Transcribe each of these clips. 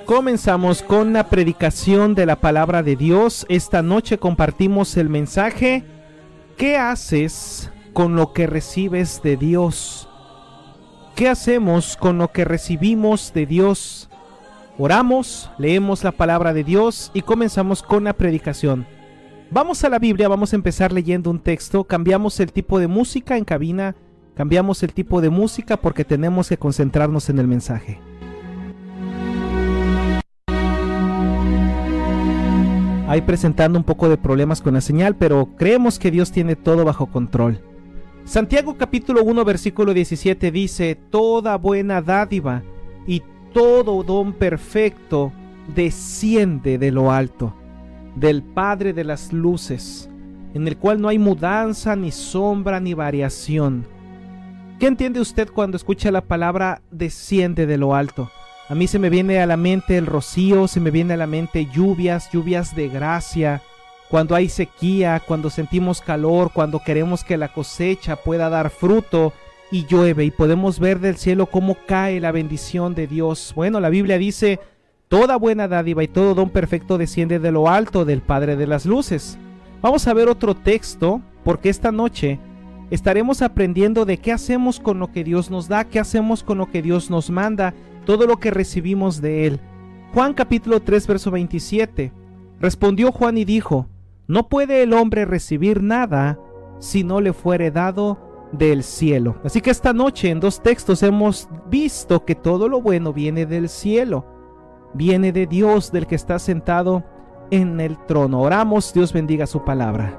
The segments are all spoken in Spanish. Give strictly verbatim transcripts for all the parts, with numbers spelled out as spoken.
Comenzamos con la predicación de la palabra de Dios. Esta noche compartimos el mensaje: ¿qué haces con lo que recibes de Dios? ¿Qué hacemos con lo que recibimos de Dios? Oramos, leemos la palabra de Dios y comenzamos con la predicación. Vamos a la Biblia, vamos a empezar leyendo un texto. Cambiamos el tipo de música en cabina, cambiamos el tipo de música porque tenemos que concentrarnos en el mensaje. Ahí presentando un poco de problemas con la señal, pero creemos que Dios tiene todo bajo control. Santiago capítulo uno versículo diecisiete dice: toda buena dádiva y todo don perfecto desciende de lo alto, del Padre de las luces, en el cual no hay mudanza, ni sombra, ni variación. ¿Qué entiende usted cuando escucha la palabra desciende de lo alto? A mí se me viene a la mente el rocío, se me viene a la mente lluvias, lluvias de gracia, cuando hay sequía, cuando sentimos calor, cuando queremos que la cosecha pueda dar fruto y llueve y podemos ver del cielo cómo cae la bendición de Dios. Bueno, la Biblia dice: toda buena dádiva y todo don perfecto desciende de lo alto, del Padre de las luces. Vamos a ver otro texto, porque esta noche estaremos aprendiendo de qué hacemos con lo que Dios nos da, qué hacemos con lo que Dios nos manda, todo lo que recibimos de Él. Juan capítulo tres verso veintisiete. Respondió Juan y dijo: no puede el hombre recibir nada si no le fuere dado del cielo. Así que esta noche en dos textos hemos visto que todo lo bueno viene del cielo, viene de Dios, del que está sentado en el trono. Oramos. Dios bendiga su palabra.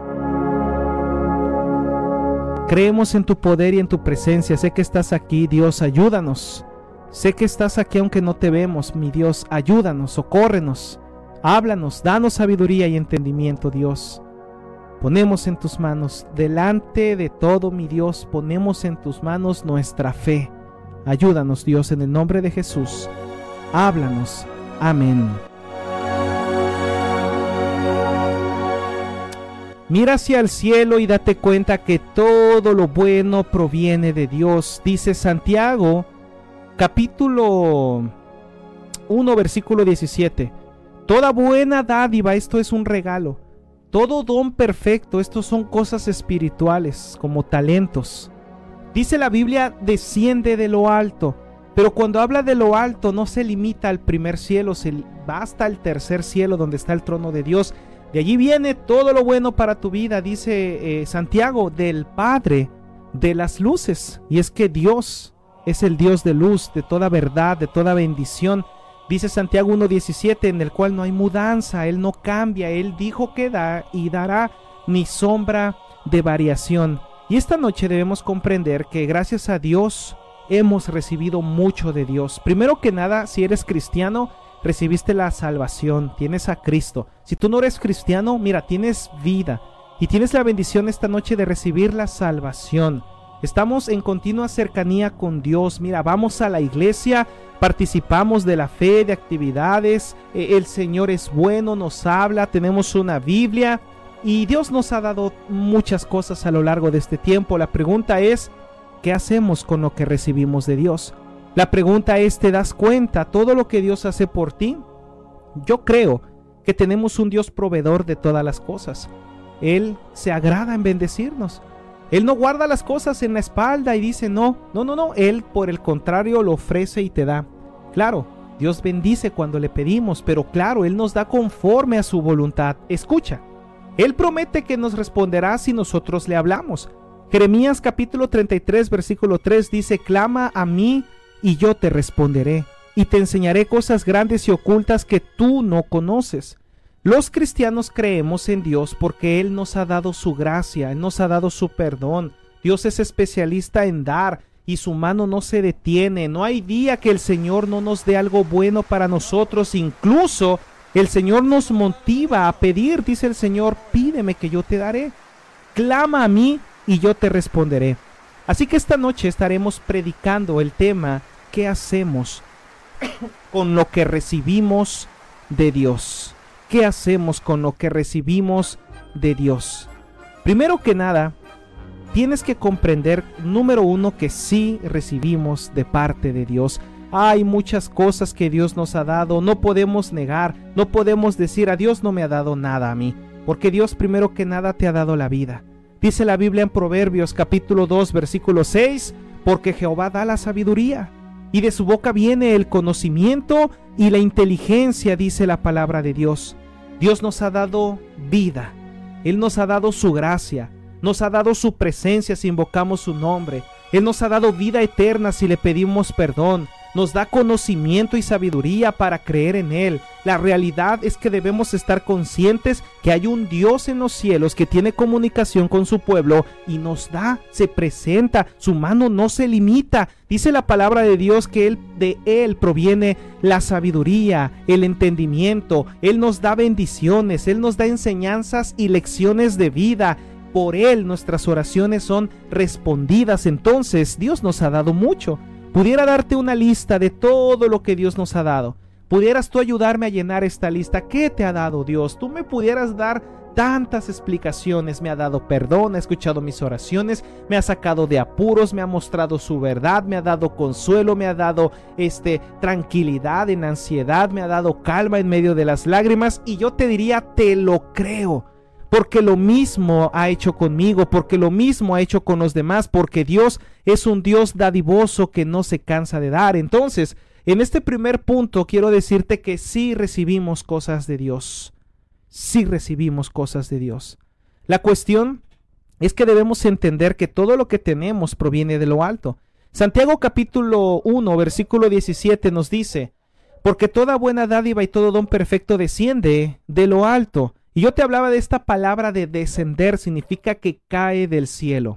Creemos en tu poder y en tu presencia. Sé que estás aquí, Dios, ayúdanos. Sé que estás aquí aunque no te vemos, mi Dios, ayúdanos, socórrenos, háblanos, danos sabiduría y entendimiento, Dios. Ponemos en tus manos, delante de todo, mi Dios, ponemos en tus manos nuestra fe. Ayúdanos, Dios, en el nombre de Jesús. Háblanos. Amén. Mira hacia el cielo y date cuenta que todo lo bueno proviene de Dios. Dice Santiago capítulo uno versículo diecisiete. Toda buena dádiva, esto es un regalo. Todo don perfecto, estos son cosas espirituales, como talentos. Dice la Biblia, desciende de lo alto. Pero cuando habla de lo alto no se limita al primer cielo, se va hasta el tercer cielo donde está el trono de Dios. De allí viene todo lo bueno para tu vida, dice eh, Santiago, del Padre de las luces. Y es que Dios es el Dios de luz, de toda verdad, de toda bendición. Dice Santiago uno diecisiete, en el cual no hay mudanza, Él no cambia, Él dijo que da y dará, ni sombra de variación. Y esta noche debemos comprender que gracias a Dios hemos recibido mucho de Dios. Primero que nada, si eres cristiano, recibiste la salvación, tienes a Cristo. Si tú no eres cristiano, mira, tienes vida y tienes la bendición esta noche de recibir la salvación. Estamos en continua cercanía con Dios. Mira, vamos a la iglesia, participamos de la fe, de actividades. Eh, el Señor es bueno, nos habla, tenemos una Biblia y Dios nos ha dado muchas cosas a lo largo de este tiempo. La pregunta es: ¿qué hacemos con lo que recibimos de Dios? La pregunta es: ¿te das cuenta todo lo que Dios hace por ti? Yo creo que tenemos un Dios proveedor de todas las cosas. Él se agrada en bendecirnos. Él no guarda las cosas en la espalda y dice no, no, no, no. Él por el contrario lo ofrece y te da. Claro, Dios bendice cuando le pedimos, pero claro, Él nos da conforme a su voluntad. Escucha, Él promete que nos responderá si nosotros le hablamos. Jeremías capítulo treinta y tres versículo tres dice: clama a mí y yo te responderé, y te enseñaré cosas grandes y ocultas que tú no conoces. Los cristianos creemos en Dios porque Él nos ha dado su gracia, Él nos ha dado su perdón. Dios es especialista en dar y su mano no se detiene. No hay día que el Señor no nos dé algo bueno para nosotros. Incluso el Señor nos motiva a pedir. Dice el Señor: pídeme que yo te daré. Clama a mí y yo te responderé. Así que esta noche estaremos predicando el tema: ¿qué hacemos con lo que recibimos de Dios? ¿Qué hacemos con lo que recibimos de Dios? Primero que nada, tienes que comprender, número uno, que sí recibimos de parte de Dios. Hay muchas cosas que Dios nos ha dado, no podemos negar, no podemos decir a Dios no me ha dado nada a mí, porque Dios primero que nada te ha dado la vida. Dice la Biblia en Proverbios capítulo dos versículo seis, porque Jehová da la sabiduría, y de su boca viene el conocimiento y la inteligencia, dice la palabra de Dios. Dios nos ha dado vida, Él nos ha dado su gracia, nos ha dado su presencia si invocamos su nombre, Él nos ha dado vida eterna si le pedimos perdón, nos da conocimiento y sabiduría para creer en Él. La realidad es que debemos estar conscientes que hay un Dios en los cielos que tiene comunicación con su pueblo y nos da, se presenta, su mano no se limita. Dice la palabra de Dios que él, de Él proviene la sabiduría, el entendimiento. Él nos da bendiciones, Él nos da enseñanzas y lecciones de vida. Por Él nuestras oraciones son respondidas. Entonces Dios nos ha dado mucho. Pudiera darte una lista de todo lo que Dios nos ha dado. ¿Pudieras tú ayudarme a llenar esta lista? ¿Qué te ha dado Dios? Tú me pudieras dar tantas explicaciones. Me ha dado perdón, ha escuchado mis oraciones, me ha sacado de apuros, me ha mostrado su verdad, me ha dado consuelo, me ha dado este, tranquilidad en ansiedad, me ha dado calma en medio de las lágrimas. Y yo te diría, te lo creo. Porque lo mismo ha hecho conmigo, porque lo mismo ha hecho con los demás, porque Dios es un Dios dadivoso que no se cansa de dar. Entonces, en este primer punto quiero decirte que sí recibimos cosas de Dios. Sí recibimos cosas de Dios. La cuestión es que debemos entender que todo lo que tenemos proviene de lo alto. Santiago capítulo uno, versículo diecisiete nos dice, porque toda buena dádiva y todo don perfecto desciende de lo alto. Y yo te hablaba de esta palabra de descender, significa que cae del cielo.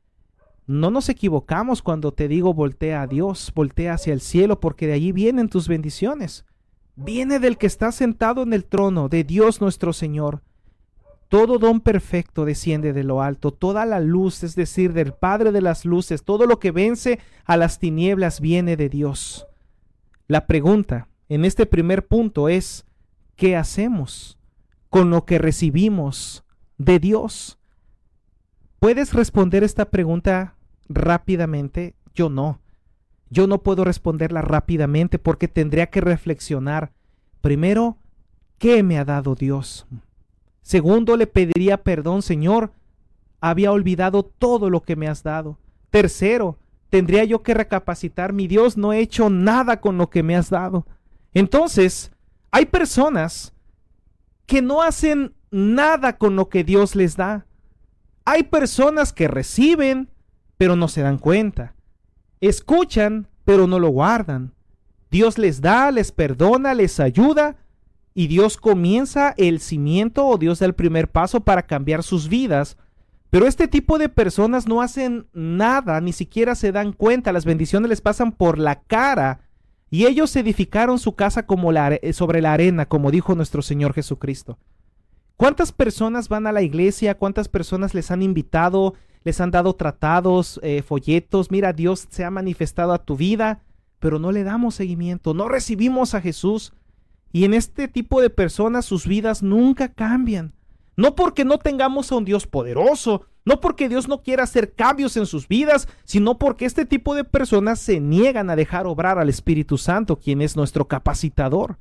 No nos equivocamos cuando te digo voltea a Dios, voltea hacia el cielo, porque de allí vienen tus bendiciones. Viene del que está sentado en el trono, de Dios nuestro Señor. Todo don perfecto desciende de lo alto, toda la luz, es decir, del Padre de las luces, todo lo que vence a las tinieblas viene de Dios. La pregunta en este primer punto es, ¿qué hacemos con lo que recibimos de Dios? ¿Puedes responder esta pregunta rápidamente? Yo no. Yo no puedo responderla rápidamente porque tendría que reflexionar. Primero, ¿qué me ha dado Dios? Segundo, le pediría perdón, Señor, había olvidado todo lo que me has dado. Tercero, tendría yo que recapacitar, mi Dios, no he hecho nada con lo que me has dado. Entonces, hay personas que no hacen nada con lo que Dios les da. Hay personas que reciben, pero no se dan cuenta. Escuchan, pero no lo guardan. Dios les da, les perdona, les ayuda, y Dios comienza el cimiento o Dios da el primer paso para cambiar sus vidas. Pero este tipo de personas no hacen nada, ni siquiera se dan cuenta. Las bendiciones les pasan por la cara. Y ellos edificaron su casa como la, sobre la arena, como dijo nuestro Señor Jesucristo. ¿Cuántas personas van a la iglesia? ¿Cuántas personas les han invitado? Les han dado tratados, eh, folletos. Mira, Dios se ha manifestado a tu vida, pero no le damos seguimiento. No recibimos a Jesús. Y en este tipo de personas sus vidas nunca cambian. No porque no tengamos a un Dios poderoso, no porque Dios no quiera hacer cambios en sus vidas, sino porque este tipo de personas se niegan a dejar obrar al Espíritu Santo, quien es nuestro capacitador.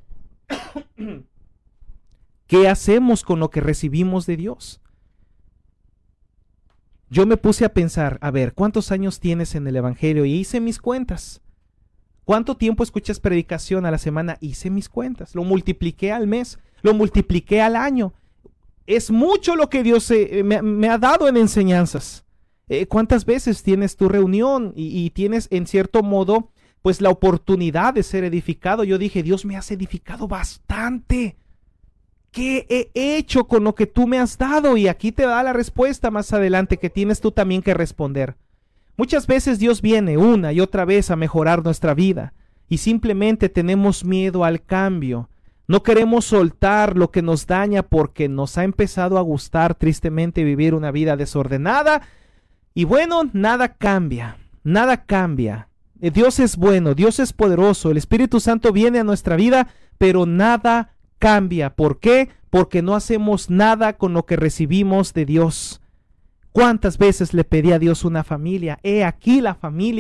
¿Qué hacemos con lo que recibimos de Dios? Yo me puse a pensar, a ver, ¿cuántos años tienes en el Evangelio? Y hice mis cuentas. ¿Cuánto tiempo escuchas predicación a la semana? Hice mis cuentas. Lo multipliqué al mes, lo multipliqué al año. Es mucho lo que Dios eh, me, me ha dado en enseñanzas. Eh, ¿Cuántas veces tienes tu reunión y, y tienes en cierto modo pues la oportunidad de ser edificado? Yo dije, Dios, me has edificado bastante. ¿Qué he hecho con lo que tú me has dado? Y aquí te da la respuesta más adelante que tienes tú también que responder. Muchas veces Dios viene una y otra vez a mejorar nuestra vida y simplemente tenemos miedo al cambio. No queremos soltar lo que nos daña porque nos ha empezado a gustar tristemente vivir una vida desordenada. Y bueno, nada cambia, nada cambia. Dios es bueno, Dios es poderoso, el Espíritu Santo viene a nuestra vida, pero nada cambia. ¿Por qué? Porque no hacemos nada con lo que recibimos de Dios. ¿Cuántas veces le pedí a Dios una familia? He aquí la familia.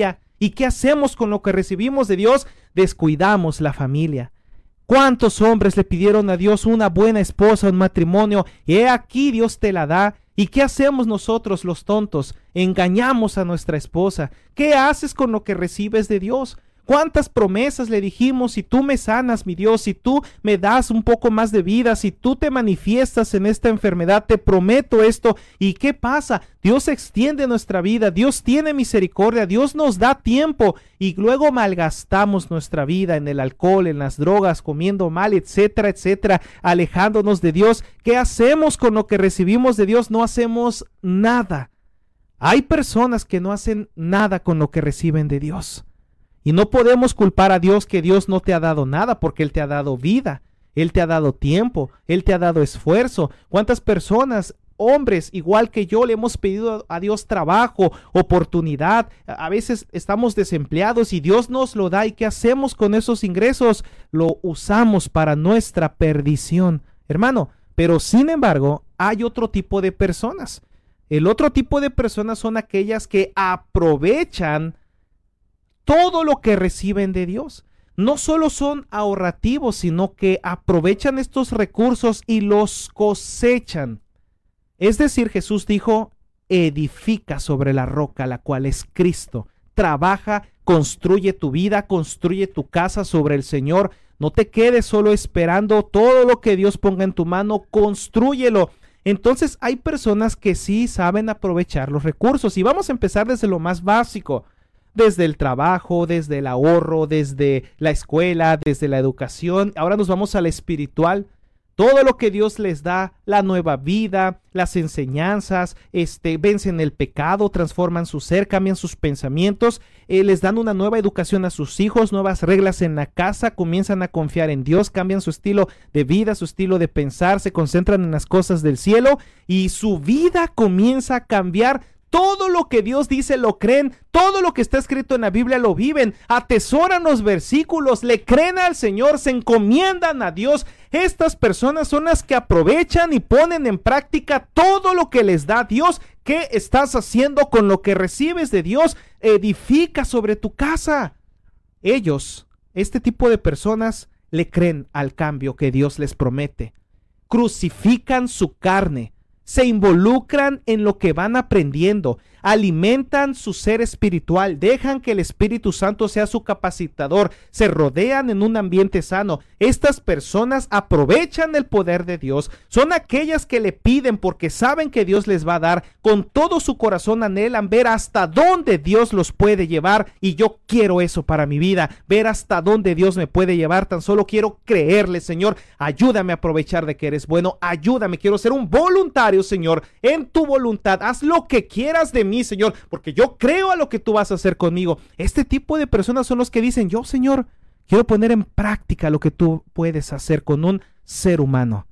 ¿Y qué hacemos con lo que recibimos de Dios? Descuidamos la familia. ¿Cuántos hombres le pidieron a Dios una buena esposa, un matrimonio? Y he aquí Dios te la da. ¿Y qué hacemos nosotros los tontos? Engañamos a nuestra esposa. ¿Qué haces con lo que recibes de Dios? ¿Cuántas promesas le dijimos? Si tú me sanas, mi Dios, si tú me das un poco más de vida, si tú te manifiestas en esta enfermedad, te prometo esto. ¿Y qué pasa? Dios extiende nuestra vida, Dios tiene misericordia, Dios nos da tiempo y luego malgastamos nuestra vida en el alcohol, en las drogas, comiendo mal, etcétera, etcétera, alejándonos de Dios. ¿Qué hacemos con lo que recibimos de Dios? No hacemos nada. Hay personas que no hacen nada con lo que reciben de Dios. Y no podemos culpar a Dios que Dios no te ha dado nada, porque Él te ha dado vida, Él te ha dado tiempo, Él te ha dado esfuerzo. ¿Cuántas personas, hombres, igual que yo, le hemos pedido a Dios trabajo, oportunidad? A veces estamos desempleados y Dios nos lo da. ¿Y qué hacemos con esos ingresos? Lo usamos para nuestra perdición, hermano. Pero sin embargo, hay otro tipo de personas. El otro tipo de personas son aquellas que aprovechan todo lo que reciben de Dios. No solo son ahorrativos, sino que aprovechan estos recursos y los cosechan. Es decir, Jesús dijo, edifica sobre la roca, la cual es Cristo. Trabaja, construye tu vida, construye tu casa sobre el Señor. No te quedes solo esperando todo lo que Dios ponga en tu mano, constrúyelo. Entonces hay personas que sí saben aprovechar los recursos. Y vamos a empezar desde lo más básico. Desde el trabajo, desde el ahorro, desde la escuela, desde la educación. Ahora nos vamos a la espiritual. Todo lo que Dios les da, la nueva vida, las enseñanzas, este, vencen el pecado, transforman su ser, cambian sus pensamientos, eh, les dan una nueva educación a sus hijos, nuevas reglas en la casa, comienzan a confiar en Dios, cambian su estilo de vida, su estilo de pensar, se concentran en las cosas del cielo y su vida comienza a cambiar. Todo lo que Dios dice lo creen, todo lo que está escrito en la Biblia lo viven, atesoran los versículos, le creen al Señor, se encomiendan a Dios. Estas personas son las que aprovechan y ponen en práctica todo lo que les da Dios. ¿Qué estás haciendo con lo que recibes de Dios? Edifica sobre tu casa. Ellos, este tipo de personas, le creen al cambio que Dios les promete. Crucifican su carne. Se involucran en lo que van aprendiendo, alimentan su ser espiritual, dejan que el Espíritu Santo sea su capacitador, se rodean en un ambiente sano. Estas personas aprovechan el poder de Dios, son aquellas que le piden porque saben que Dios les va a dar, con todo su corazón anhelan ver hasta dónde Dios los puede llevar y yo quiero eso para mi vida, ver hasta dónde Dios me puede llevar. Tan solo quiero creerle, Señor, ayúdame a aprovechar de que eres bueno, ayúdame, quiero ser un voluntario, Señor, en tu voluntad, haz lo que quieras de mí, Señor, porque yo creo a lo que tú vas a hacer conmigo. Este tipo de personas son los que dicen, yo, Señor, quiero poner en práctica lo que tú puedes hacer con un ser humano.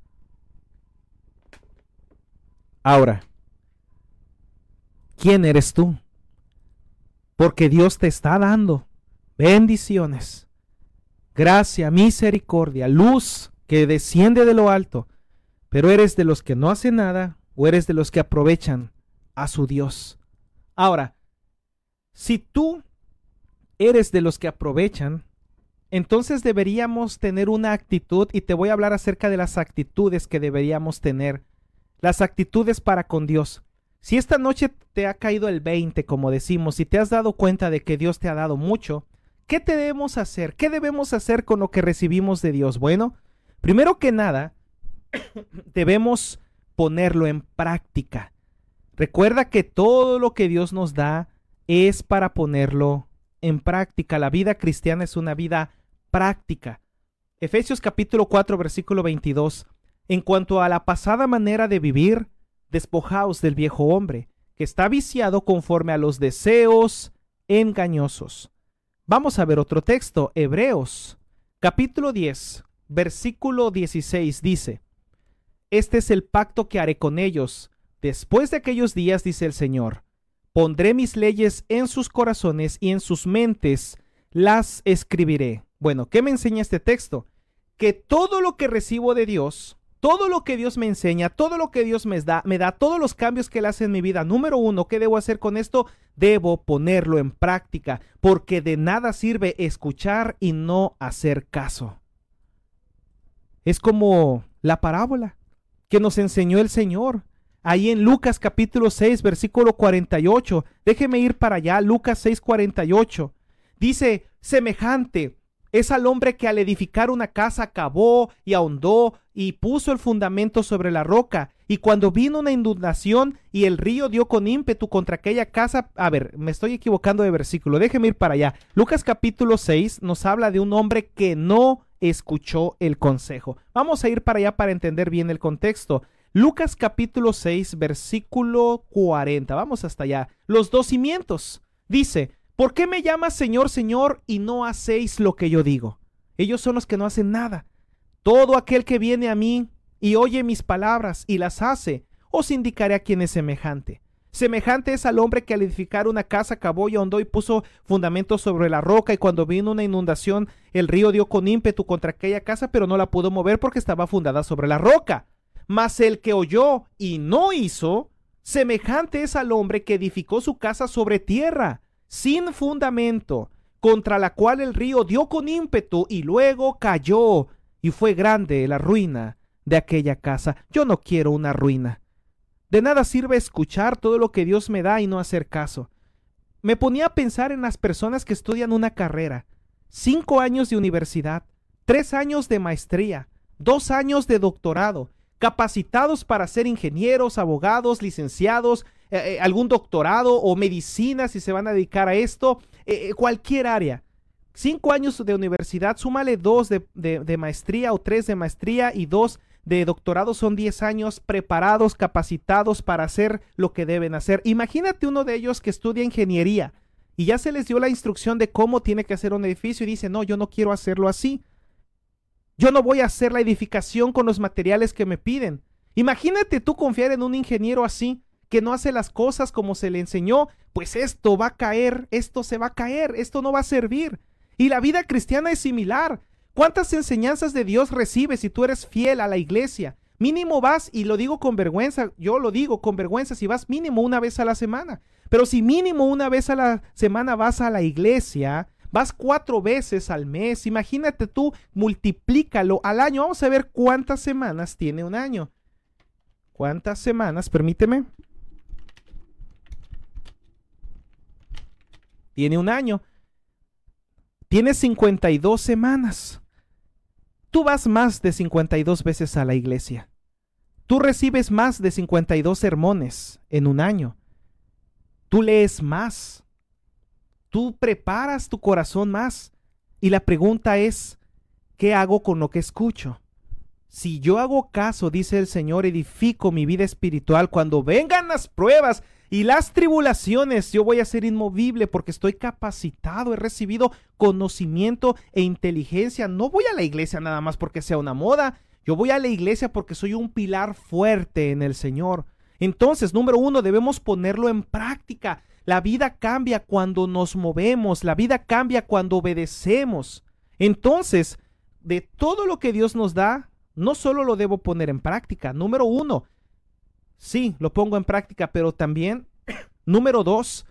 Ahora, ¿quién eres tú? Porque Dios te está dando bendiciones, gracia, misericordia, luz que desciende de lo alto, pero eres de los que no hacen nada o eres de los que aprovechan a su Dios. Ahora, si tú eres de los que aprovechan, entonces deberíamos tener una actitud, y te voy a hablar acerca de las actitudes que deberíamos tener, las actitudes para con Dios. Si esta noche te ha caído el veinte, como decimos, y te has dado cuenta de que Dios te ha dado mucho, ¿qué debemos hacer? ¿Qué debemos hacer con lo que recibimos de Dios? Bueno, primero que nada, debemos ponerlo en práctica. Recuerda que todo lo que Dios nos da es para ponerlo en práctica. La vida cristiana es una vida práctica. Efesios capítulo cuatro, versículo veintidós. En cuanto a la pasada manera de vivir, despojaos del viejo hombre, que está viciado conforme a los deseos engañosos. Vamos a ver otro texto. Hebreos capítulo diez, versículo dieciséis dice: Este es el pacto que haré con ellos. Después de aquellos días, dice el Señor, pondré mis leyes en sus corazones y en sus mentes las escribiré. Bueno, ¿qué me enseña este texto? Que todo lo que recibo de Dios todo lo que Dios me enseña, todo lo que Dios me da, me da, todos los cambios que Él hace en mi vida. Número uno, ¿qué debo hacer con esto? Debo ponerlo en práctica, porque de nada sirve escuchar y no hacer caso. Es como la parábola que nos enseñó el Señor. Ahí en Lucas capítulo seis, versículo cuarenta y ocho. Déjeme ir para allá, Lucas seis, cuarenta y ocho. Dice, semejante es al hombre que al edificar una casa cavó y ahondó y puso el fundamento sobre la roca. Y cuando vino una inundación y el río dio con ímpetu contra aquella casa. A ver, me estoy equivocando de versículo. Déjeme ir para allá. Lucas capítulo seis nos habla de un hombre que no escuchó el consejo. Vamos a ir para allá para entender bien el contexto. Lucas capítulo seis, versículo cuarenta. Vamos hasta allá. Los dos cimientos. Dice, ¿por qué me llamas Señor, Señor, y no hacéis lo que yo digo? Ellos son los que no hacen nada. Todo aquel que viene a mí y oye mis palabras y las hace, os indicaré a quién es semejante. Semejante es al hombre que al edificar una casa cavó y ahondó y puso fundamentos sobre la roca, y cuando vino una inundación, el río dio con ímpetu contra aquella casa, pero no la pudo mover porque estaba fundada sobre la roca. Mas el que oyó y no hizo, semejante es al hombre que edificó su casa sobre tierra, sin fundamento, contra la cual el río dio con ímpetu y luego cayó, y fue grande la ruina de aquella casa. Yo no quiero una ruina. De nada sirve escuchar todo lo que Dios me da y no hacer caso. Me ponía a pensar en las personas que estudian una carrera, cinco años de universidad, tres años de maestría, dos años de doctorado, capacitados para ser ingenieros, abogados, licenciados, eh, eh, algún doctorado o medicina si se van a dedicar a esto, eh, cualquier área. Cinco años de universidad, súmale dos de, de, de maestría o tres de maestría y dos de doctorado, son diez años preparados, capacitados para hacer lo que deben hacer. Imagínate uno de ellos que estudia ingeniería y ya se les dio la instrucción de cómo tiene que hacer un edificio y dice, no, yo no quiero hacerlo así. Yo no voy a hacer la edificación con los materiales que me piden. Imagínate tú confiar en un ingeniero así, que no hace las cosas como se le enseñó, pues esto va a caer, esto se va a caer, esto no va a servir. Y la vida cristiana es similar. ¿Cuántas enseñanzas de Dios recibes si tú eres fiel a la iglesia? Mínimo vas, y lo digo con vergüenza, yo lo digo con vergüenza, si vas mínimo una vez a la semana. Pero si mínimo una vez a la semana vas a la iglesia, vas cuatro veces al mes, imagínate tú, multiplícalo al año. Vamos a ver cuántas semanas tiene un año. ¿Cuántas semanas? Permíteme. Tiene un año. Tiene cincuenta y dos semanas. Tú vas más de cincuenta y dos veces a la iglesia. Tú recibes más de cincuenta y dos sermones en un año. Tú lees más. Tú preparas tu corazón más. Y la pregunta es, ¿qué hago con lo que escucho? Si yo hago caso, dice el Señor, edifico mi vida espiritual. Cuando vengan las pruebas y las tribulaciones, yo voy a ser inmovible porque estoy capacitado, he recibido conocimiento e inteligencia. No voy a la iglesia nada más porque sea una moda. Yo voy a la iglesia porque soy un pilar fuerte en el Señor. Entonces, número uno, debemos ponerlo en práctica. La vida cambia cuando nos movemos, la vida cambia cuando obedecemos. Entonces, de todo lo que Dios nos da, no solo lo debo poner en práctica. Número uno, sí, lo pongo en práctica, pero también, número dos,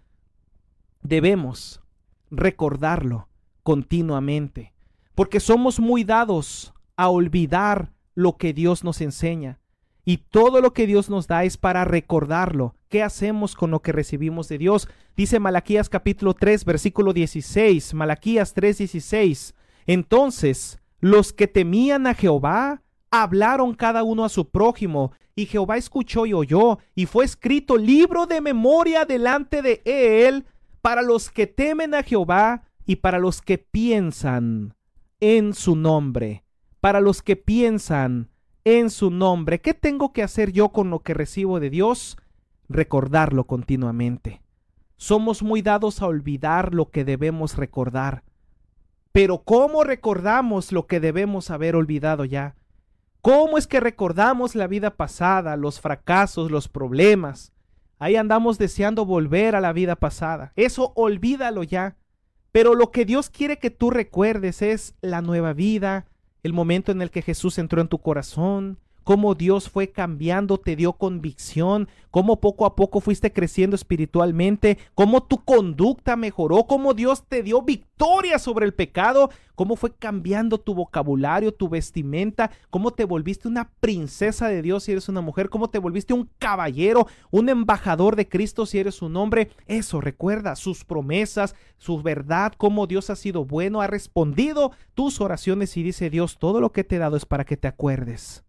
debemos recordarlo continuamente, porque somos muy dados a olvidar lo que Dios nos enseña. Y todo lo que Dios nos da es para recordarlo. ¿Qué hacemos con lo que recibimos de Dios? Dice Malaquías capítulo tres, versículo dieciséis. Malaquías tres, dieciséis. Entonces, los que temían a Jehová hablaron cada uno a su prójimo, y Jehová escuchó y oyó, y fue escrito libro de memoria delante de él para los que temen a Jehová y para los que piensan en su nombre. Para los que piensan en su nombre. ¿Qué tengo que hacer yo con lo que recibo de Dios? Recordarlo continuamente. Somos muy dados a olvidar lo que debemos recordar. Pero ¿cómo recordamos lo que debemos haber olvidado ya? ¿Cómo es que recordamos la vida pasada, los fracasos, los problemas? Ahí andamos deseando volver a la vida pasada. Eso olvídalo ya. Pero lo que Dios quiere que tú recuerdes es la nueva vida, el momento en el que Jesús entró en tu corazón, cómo Dios fue cambiando, te dio convicción, cómo poco a poco fuiste creciendo espiritualmente, cómo tu conducta mejoró, cómo Dios te dio victoria sobre el pecado, cómo fue cambiando tu vocabulario, tu vestimenta, cómo te volviste una princesa de Dios si eres una mujer, cómo te volviste un caballero, un embajador de Cristo si eres un hombre. Eso, recuerda sus promesas, su verdad, cómo Dios ha sido bueno, ha respondido tus oraciones y dice Dios, todo lo que te he dado es para que te acuerdes.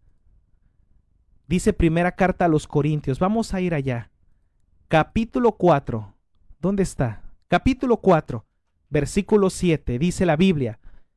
Dice primera carta a los Corintios, vamos a ir allá. Capítulo cuatro, ¿dónde está? Capítulo cuatro, versículo siete, dice la Biblia.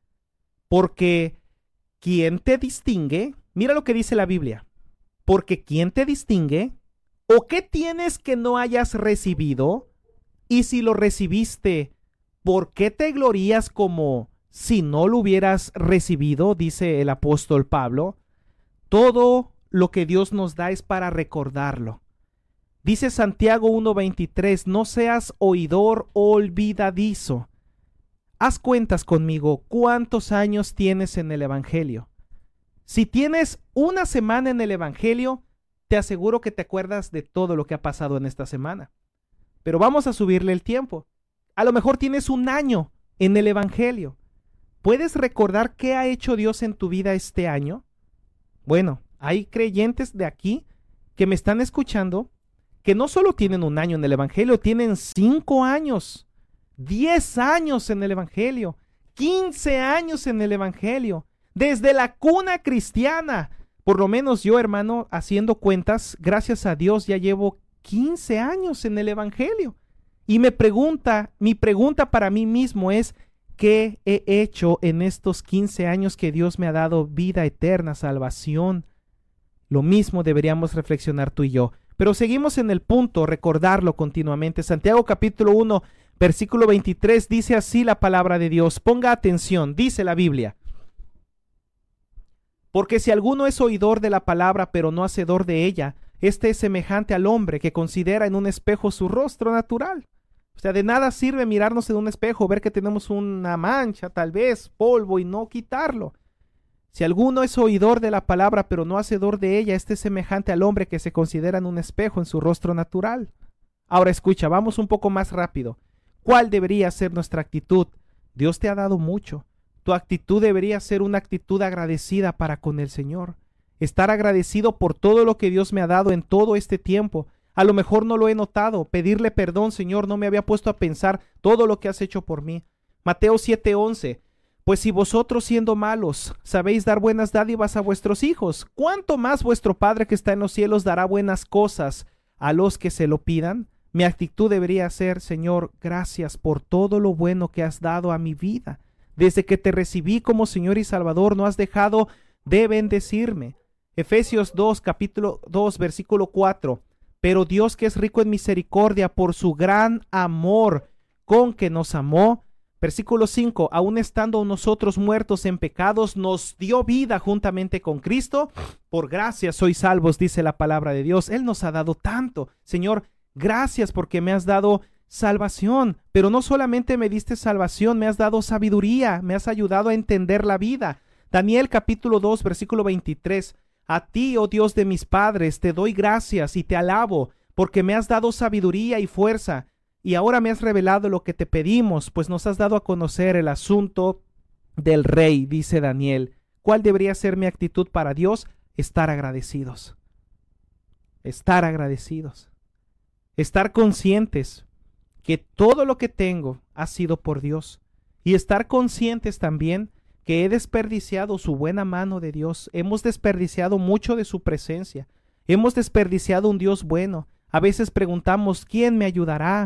Porque ¿quién te distingue? Mira lo que dice la Biblia. Porque ¿quién te distingue? ¿O qué tienes que no hayas recibido? Y si lo recibiste, ¿por qué te glorías como si no lo hubieras recibido? Dice el apóstol Pablo. Todo lo que Dios nos da es para recordarlo. Dice Santiago uno veintitrés, no seas oidor olvidadizo. Haz cuentas conmigo, ¿cuántos años tienes en el Evangelio? Si tienes una semana en el Evangelio, te aseguro que te acuerdas de todo lo que ha pasado en esta semana. Pero vamos a subirle el tiempo. A lo mejor tienes un año en el Evangelio. ¿Puedes recordar qué ha hecho Dios en tu vida este año? Bueno, hay creyentes de aquí que me están escuchando que no solo tienen un año en el Evangelio, tienen cinco años, diez años en el Evangelio, quince años en el Evangelio, desde la cuna cristiana. Por lo menos yo, hermano, haciendo cuentas, gracias a Dios ya llevo quince años en el Evangelio. Y me pregunta, mi pregunta para mí mismo es, ¿qué he hecho en estos quince años que Dios me ha dado vida eterna, salvación? Lo mismo deberíamos reflexionar tú y yo. Pero seguimos en el punto, recordarlo continuamente. Santiago capítulo uno, versículo veintitrés, dice así la palabra de Dios. Ponga atención, dice la Biblia. Porque si alguno es oidor de la palabra, pero no hacedor de ella, este es semejante al hombre que considera en un espejo su rostro natural. O sea, de nada sirve mirarnos en un espejo, ver que tenemos una mancha, tal vez, polvo, y no quitarlo. Si alguno es oidor de la palabra, pero no hacedor de ella, este es semejante al hombre que se considera en un espejo en su rostro natural. Ahora escucha, vamos un poco más rápido. ¿Cuál debería ser nuestra actitud? Dios te ha dado mucho. Tu actitud debería ser una actitud agradecida para con el Señor. Estar agradecido por todo lo que Dios me ha dado en todo este tiempo. A lo mejor no lo he notado. Pedirle perdón, Señor, no me había puesto a pensar todo lo que has hecho por mí. Mateo siete once. Pues si vosotros siendo malos sabéis dar buenas dádivas a vuestros hijos, ¿cuánto más vuestro Padre que está en los cielos dará buenas cosas a los que se lo pidan? Mi actitud debería ser, Señor, gracias por todo lo bueno que has dado a mi vida. Desde que te recibí como Señor y Salvador, no has dejado de bendecirme. Efesios dos, capítulo dos, versículo cuatro. Pero Dios, que es rico en misericordia, por su gran amor con que nos amó. Versículo cinco, aun estando nosotros muertos en pecados, nos dio vida juntamente con Cristo. Por gracia sois salvos, dice la palabra de Dios. Él nos ha dado tanto. Señor, gracias porque me has dado salvación. Pero no solamente me diste salvación, me has dado sabiduría, me has ayudado a entender la vida. Daniel capítulo dos, versículo veintitrés. A ti, oh Dios de mis padres, te doy gracias y te alabo, porque me has dado sabiduría y fuerza. Y ahora me has revelado lo que te pedimos, pues nos has dado a conocer el asunto del rey, dice Daniel. ¿Cuál debería ser mi actitud para Dios? Estar agradecidos. Estar agradecidos. Estar conscientes que todo lo que tengo ha sido por Dios. Y estar conscientes también que he desperdiciado su buena mano de Dios. Hemos desperdiciado mucho de su presencia. Hemos desperdiciado un Dios bueno. A veces preguntamos, ¿quién me ayudará?